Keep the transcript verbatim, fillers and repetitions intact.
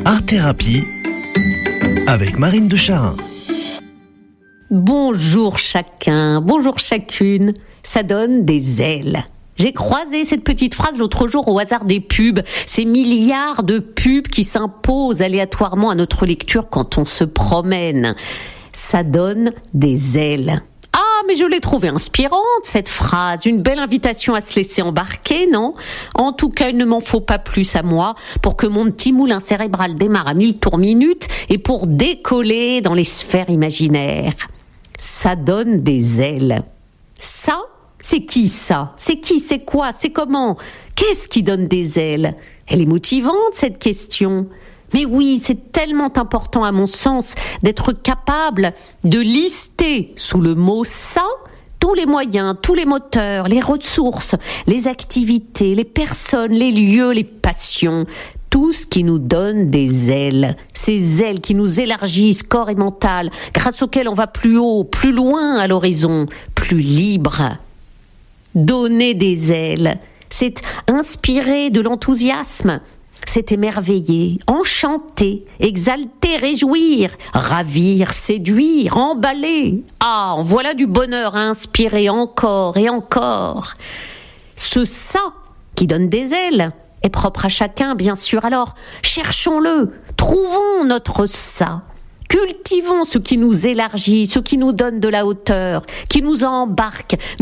Art Thérapie avec Marine de Charin. Bonjour chacun, bonjour chacune, ça donne des ailes. J'ai croisé cette petite phrase l'autre jour au hasard des pubs, ces milliards de pubs qui s'imposent aléatoirement à notre lecture quand on se promène. Ça donne des ailes. Ah, mais je l'ai trouvée inspirante, cette phrase. Une belle invitation à se laisser embarquer, non? En tout cas, il ne m'en faut pas plus à moi pour que mon petit moulin cérébral démarre à mille tours minute et pour décoller dans les sphères imaginaires. Ça donne des ailes. Ça, c'est qui ça? C'est qui? C'est quoi? C'est comment? Qu'est-ce qui donne des ailes? Elle est motivante, cette question. Mais oui, c'est tellement important à mon sens d'être capable de lister sous le mot « ça » tous les moyens, tous les moteurs, les ressources, les activités, les personnes, les lieux, les passions, tout ce qui nous donne des ailes. Ces ailes qui nous élargissent corps et mental, grâce auxquelles on va plus haut, plus loin à l'horizon, plus libre. Donner des ailes, c'est inspirer de l'enthousiasme. C'est émerveiller, enchanter, exalter, réjouir, ravir, séduire, emballer. Ah, en voilà du bonheur à inspirer encore et encore. Ce ça qui donne des ailes est propre à chacun, bien sûr. Alors, cherchons-le, trouvons notre ça. Cultivons ce qui nous élargit, ce qui nous donne de la hauteur, qui nous embarque,